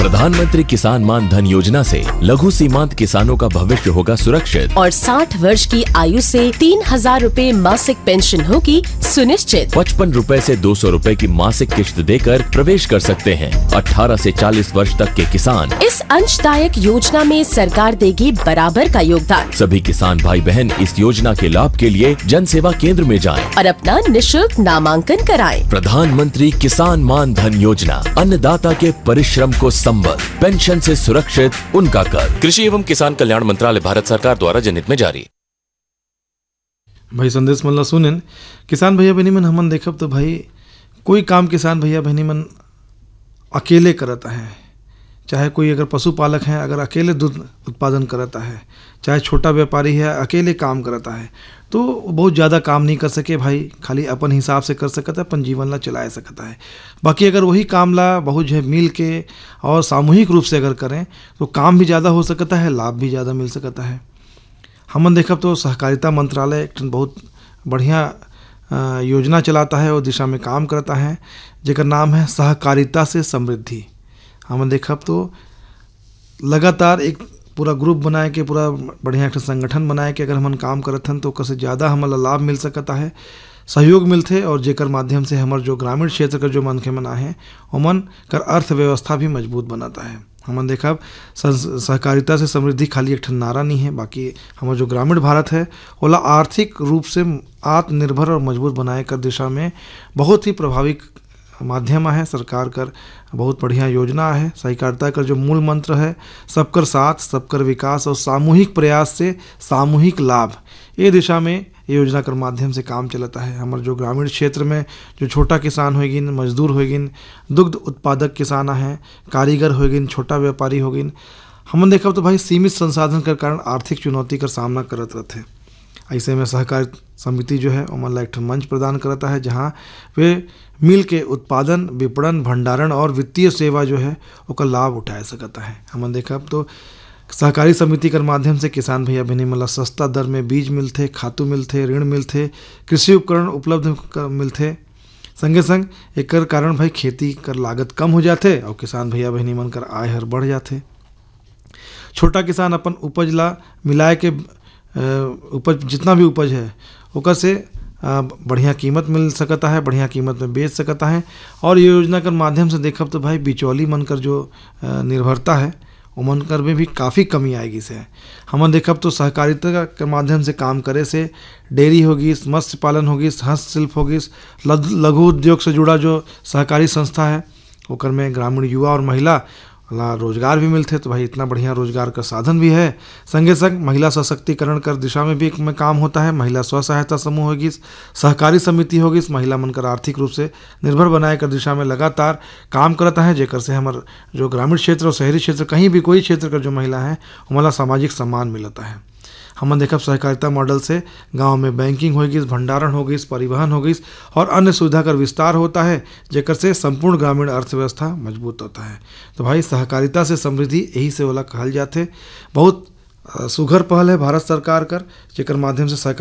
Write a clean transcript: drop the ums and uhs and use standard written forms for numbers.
प्रधानमंत्री किसान मान धन योजना से लघु सीमांत किसानों का भविष्य होगा सुरक्षित और 60 वर्ष की आयु से 3,000 रूपए मासिक पेंशन होगी सुनिश्चित। 55 रूपए से 200 रूपए की मासिक किश्त देकर प्रवेश कर सकते हैं। 18 से 40 वर्ष तक के किसान इस अंशदायक योजना में सरकार देगी बराबर का योगदान। सभी किसान भाई बहन इस योजना के लाभ के लिए जन सेवा केंद्र में जाएं और अपना निशुल्क नामांकन कराएं। प्रधानमंत्री किसान मान धन योजना, अन्नदाता के परिश्रम को संबल, पेंशन से सुरक्षित उनका कर। कृषि एवं किसान कल्याण मंत्रालय, भारत सरकार द्वारा जनहित में जारी। भाई संदेश मतलब सुनेन किसान भैया बहनी मन हमन देखब तो भाई कोई काम किसान भैया बहनी मन अकेले करता है। चाहे कोई अगर पशुपालक है, अगर अकेले दूध उत्पादन करता है, चाहे छोटा व्यापारी है अकेले काम करता है, तो बहुत ज़्यादा काम नहीं कर सके भाई, खाली अपन हिसाब से कर सकता है, अपन जीवन ला चला सकता है। बाकी अगर वही काम ला बहुत जो है मिल के और सामूहिक रूप से अगर करें तो काम भी ज़्यादा हो सकता है, लाभ भी ज़्यादा मिल सकता है। हमन देखब तो सहकारिता मंत्रालय एक बहुत बढ़िया योजना चलाता है और दिशा में काम करता है, जेकर नाम है सहकारिता से समृद्धि। हमन देखब तो लगातार एक पूरा ग्रुप बनाए के, पूरा बढ़िया एक संगठन बनाए के अगर हमन काम करत हन तो कसे ज़्यादा हमला लाभ मिल सकता है, सहयोग मिलते और जेकर माध्यम से हमार जो ग्रामीण क्षेत्र का जो मनखे मन आहे ओमन कर अर्थव्यवस्था भी मजबूत बनाता है। हमन देखब सहकारिता से समृद्धि खाली एक ठन नारा नहीं है, बाकी हमारा जो ग्रामीण भारत है ओला आर्थिक रूप से आत्मनिर्भर और मजबूत बनाए कर दिशा में बहुत ही प्रभावी माध्यम है। सरकार कर बहुत बढ़िया योजना है। सहकारिता का जो मूल मंत्र है सबकर साथ, सबकर विकास और सामूहिक प्रयास से सामूहिक लाभ, ये दिशा में योजना कर माध्यम से काम चलता है। हमारे जो ग्रामीण क्षेत्र में जो छोटा किसान होगिन, मजदूर होगिन, दुग्ध उत्पादक किसान हैं, कारीगर होगिन, छोटा व्यापारी होगिन, हमन देखब तो भाई सीमित संसाधन के कारण आर्थिक चुनौती का सामना करत रहते। ऐसे में सहकारी समिति जो है ओमन ला एक मंच प्रदान करता है जहाँ वे मिल के उत्पादन, विपणन, भंडारण और वित्तीय सेवा जो है उसका लाभ उठा सकता है। हमन देखब तो सहकारी समिति के माध्यम से किसान भैया बहनी मन ला सस्ता दर में बीज मिलते, खातू मिलते, ऋण मिलते, कृषि उपकरण उपलब्ध मिलते। संगे संग एक कारण भाई खेती कर लागत कम हो जाते और किसान भैया बहनी मन कर आय हर बढ़ जाते। छोटा किसान अपन उपज ला मिलाए के उपज जितना भी उपज है ओकर से बढ़िया कीमत मिल सकता है, बढ़िया कीमत में बेच सकता है। और ये योजना के माध्यम से देखब तो भाई बिचौली मन कर जो निर्भरता है वो मन कर में भी काफ़ी कमी आएगी से। हमन देखब तो सहकारिता के माध्यम से काम करे से डेयरी होगी, मत्स्य पालन होगी, हस्तशिल्प होगी, लघु उद्योग से जुड़ा जो सहकारी संस्था है ओकर में ग्रामीण युवा और महिला रोजगार भी मिलते। तो भाई इतना बढ़िया रोजगार का साधन भी है। संगे संग महिला सशक्तिकरण कर दिशा में भी में काम होता है। महिला स्व सहायता समूह होगी, सहकारी समिति होगी, महिला मन कर आर्थिक रूप से निर्भर बनाए कर दिशा में लगातार काम करता है, जेकर से हमार जो ग्रामीण क्षेत्र और शहरी क्षेत्र कहीं भी कोई क्षेत्र का जो महिला है हमारा सामाजिक सम्मान मिलता है। हमन देखब सहकारिता मॉडल से गांव में बैंकिंग होगी, भंडारण होगी, परिवहन होगी और अन्य सुविधा का विस्तार होता है, जेकर से संपूर्ण ग्रामीण अर्थव्यवस्था मजबूत होता है। तो भाई सहकारिता से समृद्धि यही से ओला कहल जाते। बहुत सुघर पहल है भारत सरकार कर, जेकर माध्यम से